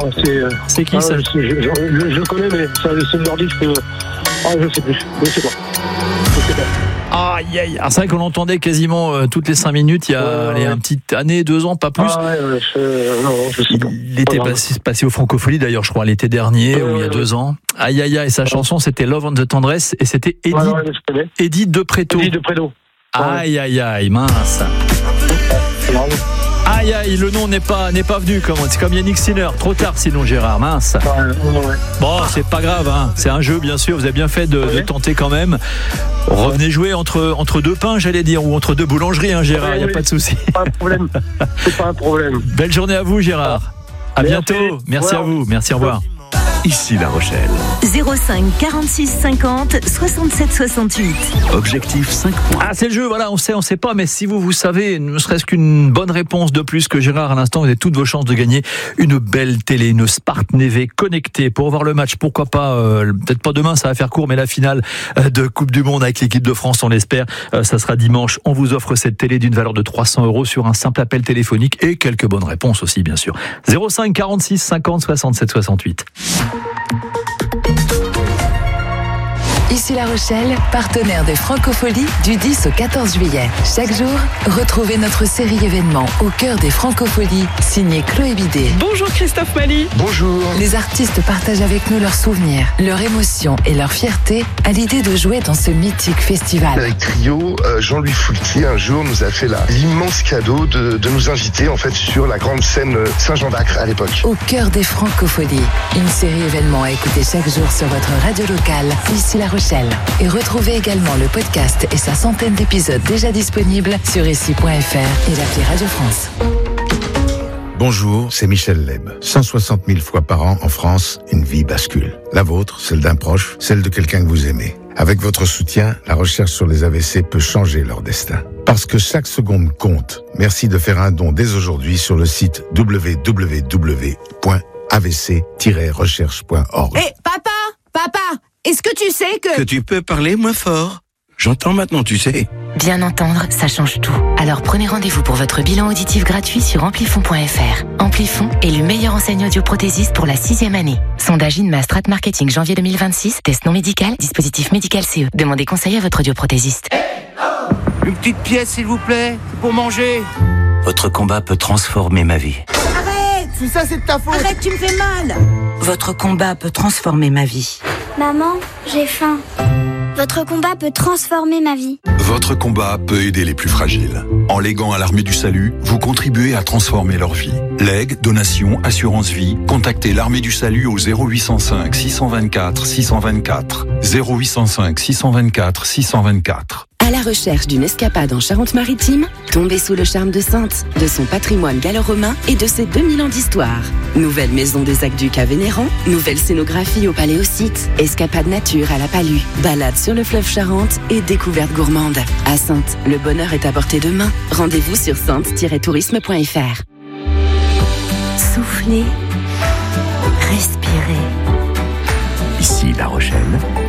C'est qui ça? Je connais, mais ça, c'est le nordiste. Je sais plus. Je sais pas. Aïe, aïe. C'est vrai qu'on l'entendait quasiment toutes les 5 minutes il y a une petite année, 2 ans, pas plus. Je sais pas. Il était passé aux Francopholies d'ailleurs, je crois, l'été dernier ou il y a 2 ans. Aïe, aïe, aïe. Et sa chanson, c'était Love on the Tendresse et c'était Edith de Préto. Edith de Préto. Aïe, aïe, aïe, mince. Aïe, aïe, le nom n'est pas venu. C'est comme Yannick Sinner. Trop tard sinon, Gérard, mince. Bon, c'est pas grave, hein. C'est un jeu, bien sûr. Vous avez bien fait de tenter quand même. Revenez jouer entre 2 pains, j'allais dire, ou entre 2 boulangeries, hein, Gérard. Il n'y a pas de souci. Pas de problème. C'est pas un problème. Belle journée à vous, Gérard. À bientôt. Merci à vous. Merci, au revoir. Ici La Rochelle. 05 46 50 67 68. Objectif 5 points. C'est le jeu, voilà, on sait pas, mais si vous savez, ne serait-ce qu'une bonne réponse de plus que Gérard à l'instant, vous avez toutes vos chances de gagner une belle télé, une Smart TV connectée pour voir le match. Pourquoi pas, peut-être pas demain, ça va faire court, mais la finale de Coupe du Monde avec l'équipe de France, on l'espère, ça sera dimanche. On vous offre cette télé d'une valeur de 300 € sur un simple appel téléphonique et quelques bonnes réponses aussi, bien sûr. 05 46 50 67 68. Ici La Rochelle, partenaire des Francopholies du 10 au 14 juillet. Chaque jour, retrouvez notre série événement au cœur des Francopholies, signée Chloé Bidet. Bonjour Christophe Mali. Bonjour. Les artistes partagent avec nous leurs souvenirs, leurs émotions et leur fierté à l'idée de jouer dans ce mythique festival. Avec Trio, Jean-Louis Foulquier un jour nous a fait l'immense cadeau de nous inviter en fait sur la grande scène Saint-Jean-d'Acre à l'époque. Au cœur des Francopholies, une série événement à écouter chaque jour sur votre radio locale, Ici La Rochelle. Et retrouvez également le podcast et sa centaine d'épisodes déjà disponibles sur ici.fr et l'appli Radio France. Bonjour, c'est Michel Leb. 160 000 fois par an en France, une vie bascule. La vôtre, celle d'un proche, celle de quelqu'un que vous aimez. Avec votre soutien, la recherche sur les AVC peut changer leur destin. Parce que chaque seconde compte. Merci de faire un don dès aujourd'hui sur le site www.avc-recherche.org. Hé, papa, est-ce que tu sais que tu peux parler moins fort? J'entends maintenant, tu sais. Bien entendre, ça change tout. Alors prenez rendez-vous pour votre bilan auditif gratuit sur amplifon.fr. Amplifon, élu meilleur enseignant audioprothésiste pour la 6e année. Sondage INMA Strat Marketing janvier 2026. Test non médical, dispositif médical CE. Demandez conseil à votre audioprothésiste. Une petite pièce, s'il vous plaît, pour manger. Votre combat peut transformer ma vie. Arrête! Tout ça, c'est de ta faute. Arrête, tu me fais mal! Votre combat peut transformer ma vie. Maman, j'ai faim. Votre combat peut transformer ma vie. Votre combat peut aider les plus fragiles. En léguant à l'Armée du Salut, vous contribuez à transformer leur vie. Legs, donations, assurance vie, contactez l'Armée du Salut au 0805 624 624. 0805 624 624. À la recherche d'une escapade en Charente-Maritime, tombez sous le charme de Saintes, de son patrimoine gallo-romain et de ses 2000 ans d'histoire. Nouvelle maison des aqueducs à Vénéran, nouvelle scénographie au Paléosite, escapade nature à la Palue, balade sur le fleuve Charente et découverte gourmande. À Saintes, le bonheur est à portée de main. Rendez-vous sur saintes-tourisme.fr. Soufflez, respirez. Ici La Rochelle.